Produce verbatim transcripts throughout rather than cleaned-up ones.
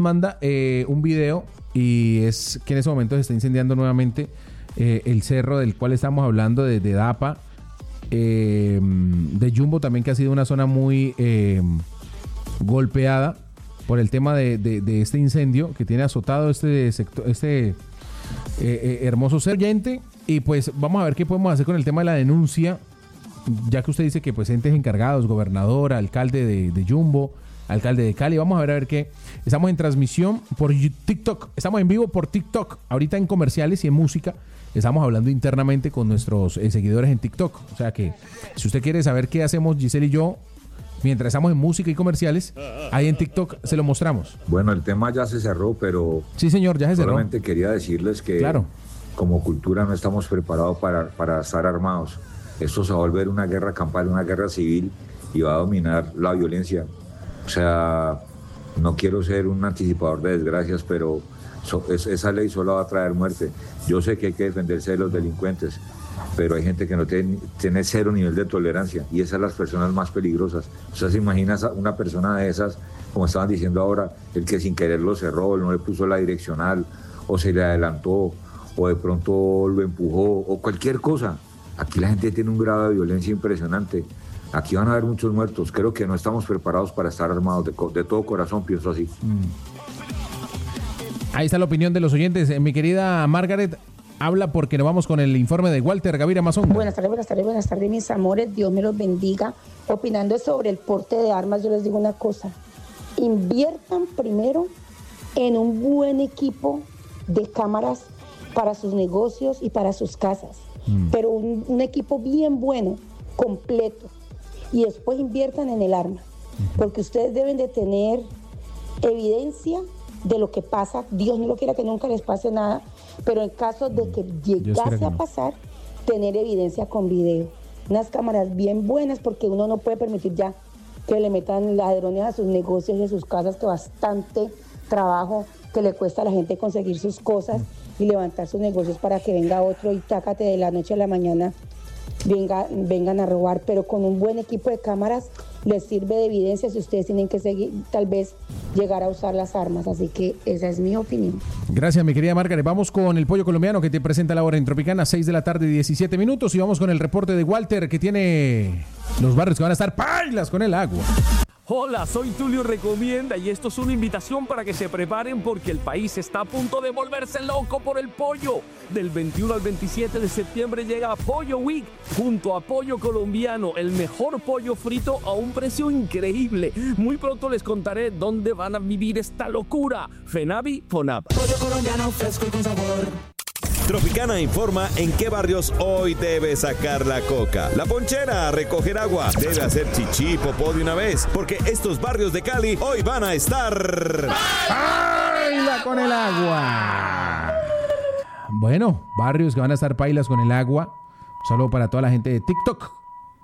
Manda eh, un video y es que en ese momento se está incendiando nuevamente eh, el cerro del cual estamos hablando de, de Dapa, eh, de Jumbo también, que ha sido una zona muy eh, golpeada por el tema de, de, de este incendio que tiene azotado este sector, este eh, eh, hermoso cerro. Y pues vamos a ver qué podemos hacer con el tema de la denuncia, ya que usted dice que pues entes encargados, gobernador, alcalde de, de Jumbo, alcalde de Cali, vamos a ver a ver qué. Estamos en transmisión por TikTok, estamos en vivo por TikTok, ahorita en comerciales y en música, estamos hablando internamente con nuestros eh, seguidores en TikTok, o sea que si usted quiere saber qué hacemos Giselle y yo, mientras estamos en música y comerciales, ahí en TikTok se lo mostramos. Bueno, el tema ya se cerró, pero... Sí, señor, ya se cerró. Solamente quería decirles que claro, como cultura no estamos preparados para, para estar armados. Esto se va a volver una guerra campal, una guerra civil, y va a dominar la violencia. O sea, no quiero ser un anticipador de desgracias, pero so, es, esa ley solo va a traer muerte. Yo sé que hay que defenderse de los delincuentes, pero hay gente que no tiene, tiene cero nivel de tolerancia, y esas son las personas más peligrosas. O sea, se imagina una persona de esas, como estaban diciendo ahora, el que sin querer lo cerró, no le puso la direccional, o se le adelantó, o de pronto lo empujó, o cualquier cosa. Aquí la gente tiene un grado de violencia impresionante. Aquí van a haber muchos muertos. Creo que no estamos preparados para estar armados. De, de todo corazón pienso así. Mm. Ahí está la opinión de los oyentes. Eh, mi querida Margaret, habla porque nos vamos con el informe de Walter Gaviria Mazón. Buenas tardes, buenas tardes, buenas tardes, mis amores. Dios me los bendiga. Opinando sobre el porte de armas, yo les digo una cosa. Inviertan primero en un buen equipo de cámaras para sus negocios y para sus casas. Mm. Pero un, un equipo bien bueno, completo. Y después inviertan en el arma, porque ustedes deben de tener evidencia de lo que pasa. Dios no lo quiera que nunca les pase nada, pero en caso de que llegase a pasar, tener evidencia con video. Unas cámaras bien buenas, porque uno no puede permitir ya que le metan ladrones a sus negocios y a sus casas, que bastante trabajo que le cuesta a la gente conseguir sus cosas y levantar sus negocios para que venga otro y tácate de la noche a la mañana Venga, vengan a robar. Pero con un buen equipo de cámaras les sirve de evidencia si ustedes tienen que seguir, tal vez llegar a usar las armas. Así que esa es mi opinión. Gracias, mi querida Margaret. Vamos con el Pollo Colombiano, que te presenta la hora en Tropicana, seis de la tarde, diecisiete minutos, y vamos con el reporte de Walter, que tiene los barrios que van a estar pailas con el agua. Hola, soy Tulio Recomienda y esto es una invitación para que se preparen, porque el país está a punto de volverse loco por el pollo. Del veintiuno al veintisiete de septiembre llega Pollo Week junto a Pollo Colombiano, el mejor pollo frito a un precio increíble. Muy pronto les contaré dónde van a vivir esta locura. Fenavi, Fonab. Pollo colombiano fresco y con sabor. Tropicana informa en qué barrios hoy debe sacar la coca. La ponchera a recoger agua. Debe hacer chichi, popó de una vez, porque estos barrios de Cali hoy van a estar... ¡Paila con el agua! Bueno, barrios que van a estar pailas con el agua. Un saludo para toda la gente de TikTok.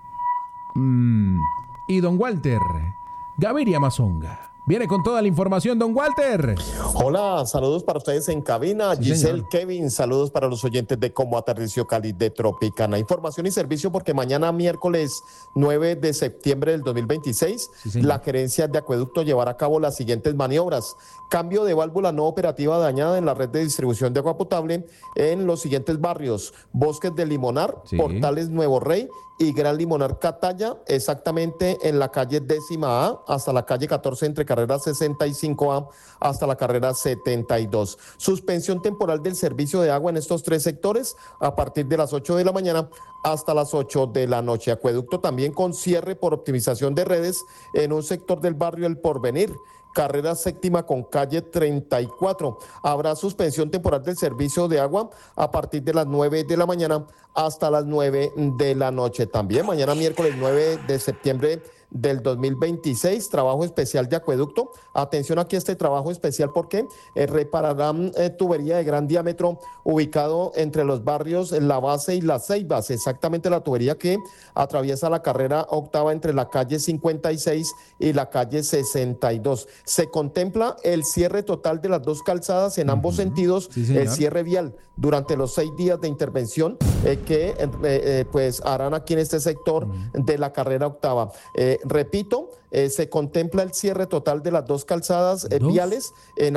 Mm. Y don Walter Gaviria Mazonga viene con toda la información, don Walter. Hola, saludos para ustedes en cabina. Sí, Giselle, señor. Kevin, saludos para los oyentes de Cómo Aterrició Cali de Tropicana. Información y servicio, porque mañana miércoles nueve de septiembre del dos mil veintiséis, sí, la gerencia de acueducto llevará a cabo las siguientes maniobras. Cambio de válvula no operativa dañada en la red de distribución de agua potable en los siguientes barrios: Bosques de Limonar, sí. Portales Nuevo Rey y Gran Limonar Catalla, exactamente en la calle décima A hasta la calle catorce, entre carrera sesenta y cinco A hasta la carrera setenta y dos. Suspensión temporal del servicio de agua en estos tres sectores a partir de las ocho de la mañana hasta las ocho de la noche. Acueducto también con cierre por optimización de redes en un sector del barrio El Porvenir, carrera séptima con calle treinta y cuatro. Habrá suspensión temporal del servicio de agua a partir de las nueve de la mañana hasta las nueve de la noche. También mañana miércoles nueve de septiembre del dos mil veintiséis, trabajo especial de acueducto. Atención aquí a este trabajo especial, porque eh, repararán eh, tubería de gran diámetro ubicado entre los barrios La Base y Las Ceibas, exactamente la tubería que atraviesa la carrera octava entre la calle cincuenta y seis y la calle sesenta y dos. Se contempla el cierre total de las dos calzadas en ambos uh-huh. sentidos, sí, el cierre vial durante los seis días de intervención eh, que eh, eh, pues harán aquí en este sector uh-huh. de la carrera octava. Eh, Eh, repito, eh, se contempla el cierre total de las dos calzadas eh, viales en